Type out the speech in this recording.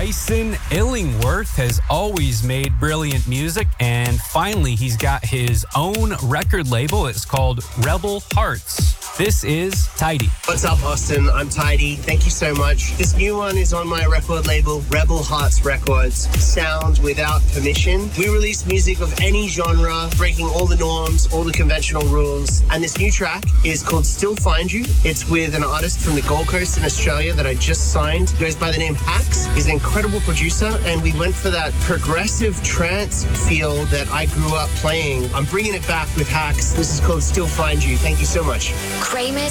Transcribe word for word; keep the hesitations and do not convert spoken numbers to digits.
Tyson Illingworth has always made brilliant music, and finally he's got his own record label. It's called Rebel Hearts. This is Tidy. What's up, Austin? I'm Tidy. Thank you so much. This new one is on my record label, Rebel Hearts Records. Sound without permission. We release music of any genre, breaking all the norms, all the conventional rules. And this new track is called Still Find You. It's with an artist from the Gold Coast in Australia that I just signed. He goes by the name Hax. He's an incredible producer, and we went for that progressive trance feel that I grew up playing. I'm bringing it back with Hax. This is called Still Find You. Thank you so much. Kramer's